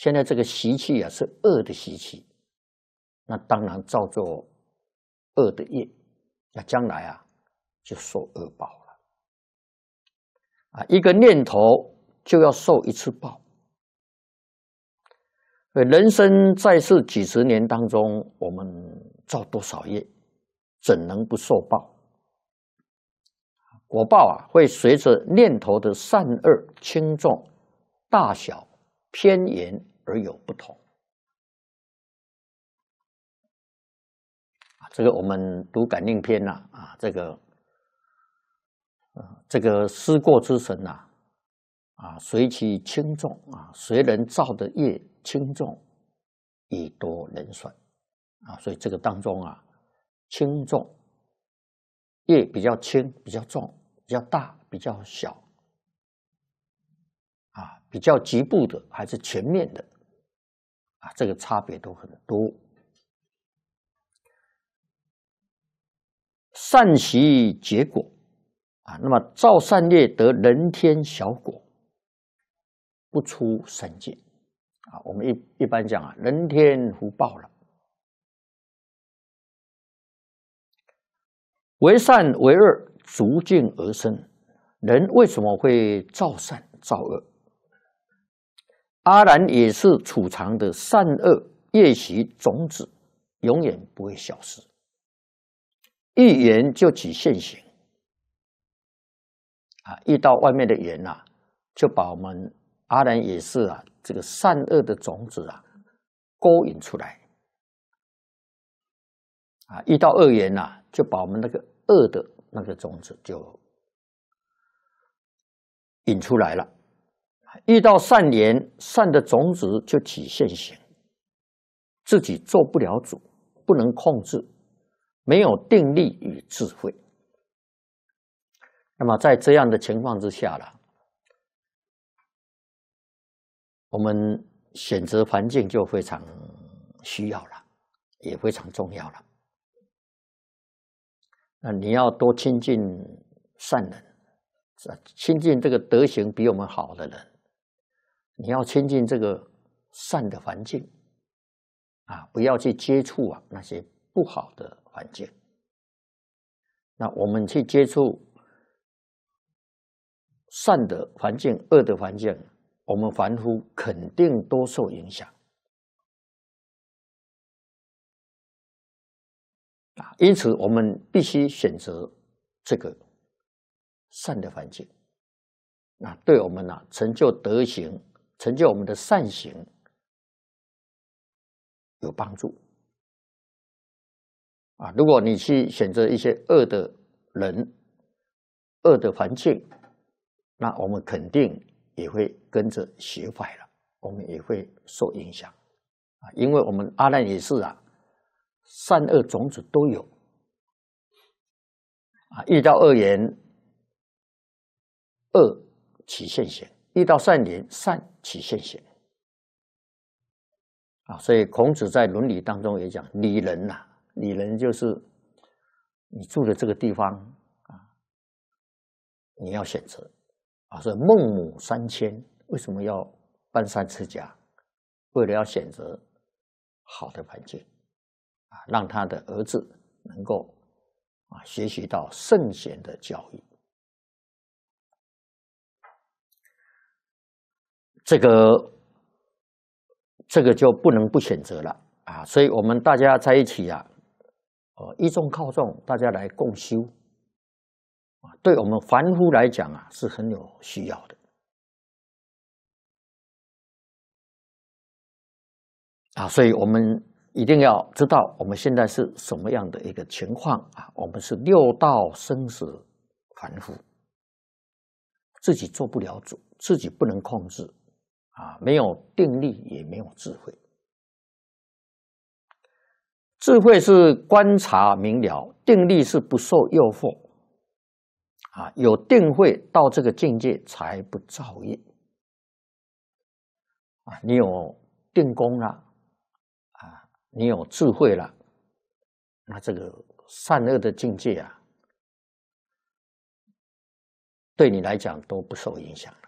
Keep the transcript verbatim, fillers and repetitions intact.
现在这个习气啊是恶的习气，那当然造作恶的业，那将来啊就受恶报了。啊，一个念头就要受一次报。人生在世几十年当中，我们造多少业，怎能不受报？果报啊，会随着念头的善恶、轻重、大小、偏严而有不同。这个我们读感应篇呐，啊，这个，呃，这个思过之神呐，啊，随其轻重啊，随人造的业轻重，以多人算啊，所以这个当中啊，轻重业比较轻，比较重，比较大，比较小，啊，比较局部的还是全面的，啊，这个差别都很多。善习结果啊，那么造善业得人天小果，不出三界啊。我们一一般讲啊，人天福报了。为善为恶，逐境而生。人为什么会造善造恶？阿难也是储藏的善恶业习种子，永远不会消失。一缘就起现行啊，遇到外面的缘呐、啊，就把我们阿难也是啊，这个善恶的种子啊，勾引出来啊，遇到恶缘呐、啊，就把我们那个恶的那个种子就引出来了。遇到善缘，善的种子就起现行，自己做不了主，不能控制，没有定力与智慧。那么在这样的情况之下了，我们选择环境就非常需要了，也非常重要了。那你要多亲近善人，亲近这个德行比我们好的人，你要亲近这个善的环境啊，不要去接触啊那些不好的环境。那我们去接触善的环境、恶的环境，我们凡夫肯定都受影响啊。因此，我们必须选择这个善的环境，那对我们啊成就德行、成就我们的善行有帮助啊。如果你去选择一些恶的人、恶的环境，那我们肯定也会跟着学坏了，我们也会受影响啊。因为我们阿难也是啊，善恶种子都有啊。遇到恶缘，恶起现行；遇到善缘，善起现行啊。所以孔子在伦理当中也讲礼仁呐，礼仁就是你住的这个地方啊，你要选择。啊，所以孟母三迁为什么要搬山持家？为了要选择好的环境啊，让他的儿子能够啊学习到圣贤的教育。这个这个就不能不选择了啊！所以我们大家在一起啊，呃，依众靠众，大家来共修。对我们凡夫来讲啊，是很有需要的啊，所以我们一定要知道我们现在是什么样的一个情况啊。我们是六道生死凡夫，自己做不了主，自己不能控制啊，没有定力，也没有智慧。智慧是观察明了，定力是不受诱惑。啊，有定慧到这个境界才不造业啊！你有定功了啊，你有智慧了，那这个善恶的境界啊，对你来讲都不受影响。